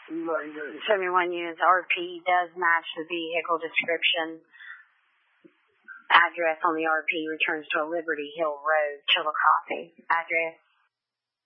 71 units RP does match the vehicle description. Address on the RP returns to a Liberty Hill Road, Chillicothe. Address